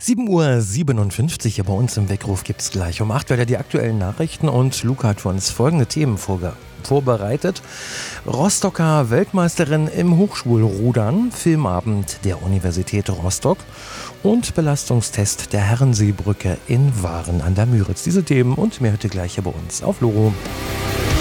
7:57 Uhr hier bei uns im Weckruf gibt es gleich um 8 Uhr die aktuellen Nachrichten und Luca hat für uns folgende Themen vorbereitet. Rostocker Weltmeisterin im Hochschulrudern, Filmabend der Universität Rostock und Belastungstest der Herrenseebrücke in Waren an der Müritz. Diese Themen und mehr heute gleich hier bei uns auf Loro.